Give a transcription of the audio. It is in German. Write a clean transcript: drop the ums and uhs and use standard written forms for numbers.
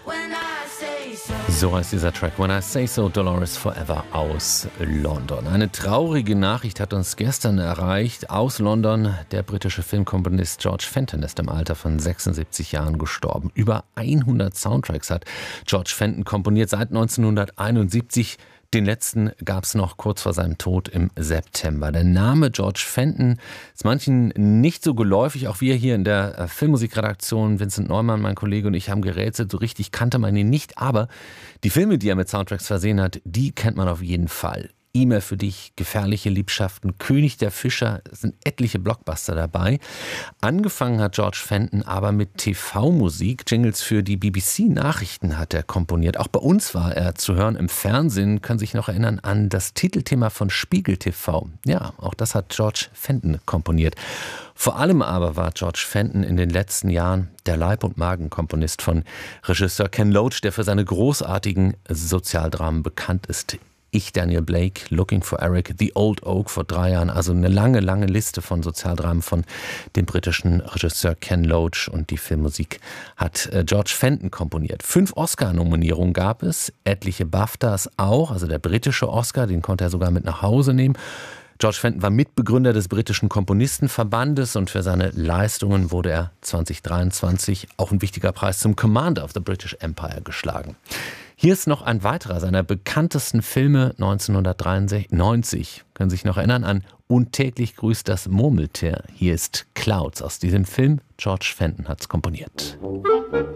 So heißt dieser Track When I Say So, Dolores Forever aus London. Eine traurige Nachricht hat uns gestern erreicht aus London. Der britische Filmkomponist George Fenton ist im Alter von 76 Jahren gestorben. Über 100 Soundtracks hat George Fenton komponiert seit 1971. Den letzten gab es noch kurz vor seinem Tod im September. Der Name George Fenton ist manchen nicht so geläufig. Auch wir hier in der Filmmusikredaktion, Vincent Neumann, mein Kollege und ich, haben gerätselt. So richtig kannte man ihn nicht. Aber die Filme, die er mit Soundtracks versehen hat, die kennt man auf jeden Fall. E-Mail für dich, Gefährliche Liebschaften, König der Fischer, es sind etliche Blockbuster dabei. Angefangen hat George Fenton aber mit TV-Musik. Jingles für die BBC-Nachrichten hat er komponiert. Auch bei uns war er zu hören im Fernsehen. Können sich noch erinnern an das Titelthema von Spiegel TV. Ja, auch das hat George Fenton komponiert. Vor allem aber war George Fenton in den letzten Jahren der Leib- und Magenkomponist von Regisseur Ken Loach, der für seine großartigen Sozialdramen bekannt ist. Ich, Daniel Blake, Looking for Eric, The Old Oak vor 3 Jahren. Also eine lange, lange Liste von Sozialdramen von dem britischen Regisseur Ken Loach. Und die Filmmusik hat George Fenton komponiert. 5 Oscar-Nominierungen gab es, etliche BAFTAs auch. Also der britische Oscar, den konnte er sogar mit nach Hause nehmen. George Fenton war Mitbegründer des britischen Komponistenverbandes und für seine Leistungen wurde er 2023 auch ein wichtiger Preis zum Commander of the British Empire geschlagen. Hier ist noch ein weiterer seiner bekanntesten Filme 1993. Können Sie sich noch erinnern an Und täglich grüßt das Murmeltier. Hier ist Clouds aus diesem Film. George Fenton hat es komponiert.